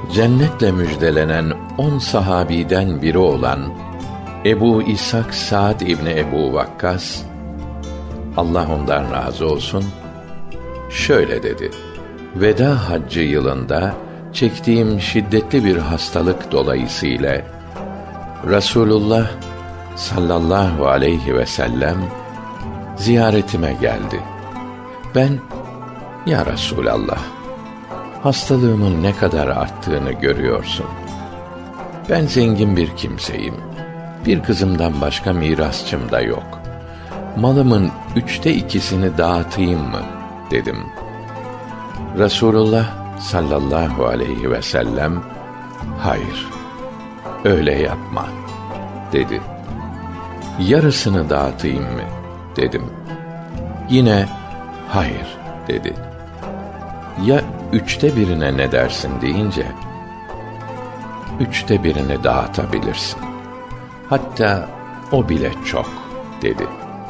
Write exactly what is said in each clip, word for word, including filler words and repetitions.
cennetle müjdelenen on sahabiden biri olan Ebu İshak Sa'd İbni Ebu Vakkas, Allah ondan razı olsun, şöyle dedi: Veda haccı yılında çektiğim şiddetli bir hastalık dolayısıyla Resulullah sallallahu aleyhi ve sellem ziyaretime geldi. Ben, ya Resulallah, hastalığımın ne kadar arttığını görüyorsun. Ben zengin bir kimseyim. Bir kızımdan başka mirasçım da yok. Malımın üçte ikisini dağıtayım mı? Dedim. Resulullah sallallahu aleyhi ve sellem, hayır, öyle yapma, dedi. Yarısını dağıtayım mı? Dedim. Yine hayır, dedi. Ya üçte birine ne dersin deyince, üçte birini dağıtabilirsin. Hatta o bile çok, dedi.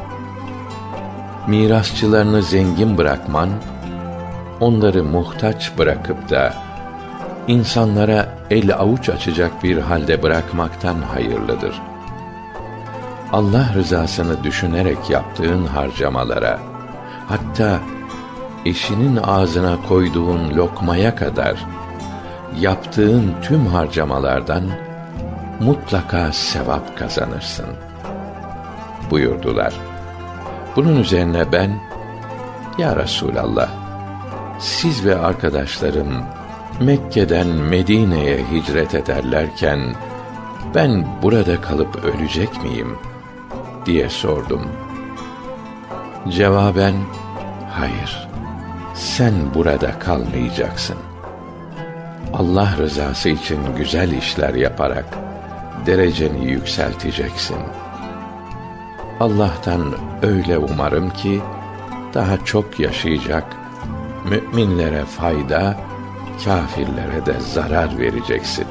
Mirasçılarını zengin bırakman, onları muhtaç bırakıp da insanlara el avuç açacak bir halde bırakmaktan hayırlıdır. Allah rızasını düşünerek yaptığın harcamalara, hatta eşinin ağzına koyduğun lokmaya kadar yaptığın tüm harcamalardan mutlaka sevap kazanırsın, buyurdular. Bunun üzerine ben, ya Resulallah, siz ve arkadaşlarım Mekke'den Medine'ye hicret ederlerken ben burada kalıp ölecek miyim diye sordum. Cevaben, hayır, sen burada kalmayacaksın. Allah rızası için güzel işler yaparak dereceni yükselteceksin. Allah'tan öyle umarım ki daha çok yaşayacak, müminlere fayda, kâfirlere de zarar vereceksin.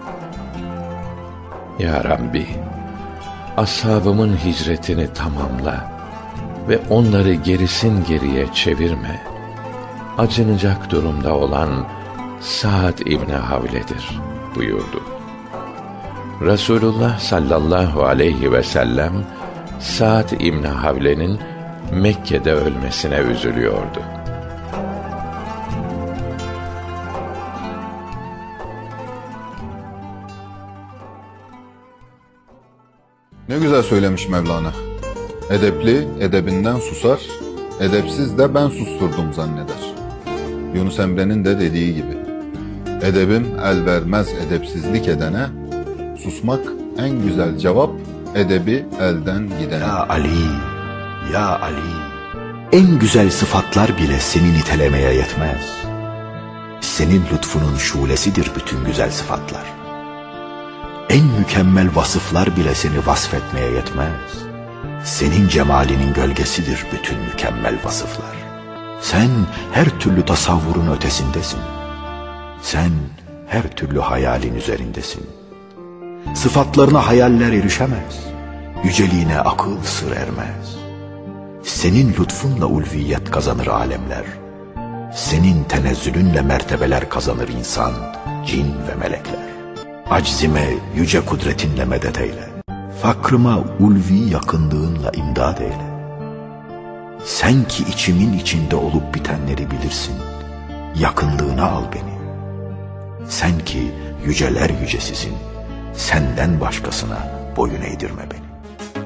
Ya Rabbi, ashabımın hicretini tamamla ve onları gerisin geriye çevirme. Acınacak durumda olan Sa'd İbni Havle'dir, buyurdu. Resulullah sallallahu aleyhi ve sellem Sa'd İbni Havle'nin Mekke'de ölmesine üzülüyordu. Ne güzel söylemiş Mevlana. Edepli edebinden susar, edepsiz de ben susturdum zanneder. Yunus Emre'nin de dediği gibi, edebim el vermez edepsizlik edene, susmak en güzel cevap edebi elden gidene. Ya Ali, ya Ali, en güzel sıfatlar bile seni nitelemeye yetmez. Senin lütfunun şulesidir bütün güzel sıfatlar. En mükemmel vasıflar bile seni vasfetmeye yetmez. Senin cemalinin gölgesidir bütün mükemmel vasıflar. Sen her türlü tasavvurun ötesindesin. Sen her türlü hayalin üzerindesin. Sıfatlarına hayaller erişemez. Yüceliğine akıl sır ermez. Senin lütfunla ulviyet kazanır alemler. Senin tenezzülünle mertebeler kazanır insan, cin ve melekler. Aczime yüce kudretinle medet eyle. Fakrıma ulvi yakınlığınla imdad eyle. Sen ki içimin içinde olup bitenleri bilirsin, yakınlığına al beni. Sen ki yüceler yücesisin, senden başkasına boyun eğdirme beni.